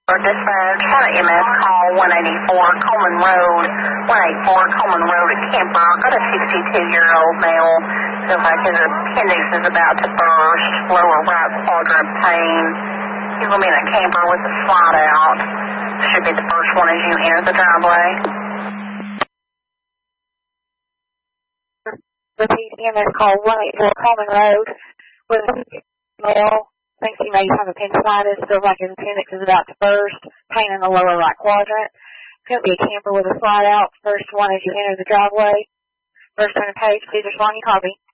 Dispatch, Florida EMS call 184 Coleman Road, 184 Coleman Road at Kemper. Got a 62-year-old male. Feels like his appendix is about to burst. Lower right quadrant pain. He's going to be in a camper with a slide out. Should be the first one as you enter the driveway. Repeat EMS call 184 Coleman Road with a male. Thinks he may have appendicitis. Feels like his appendix is about to burst. Pain in the lower right quadrant. Could be a camper with a slide out. First one as you enter the driveway. First on the page, please respond, you copy.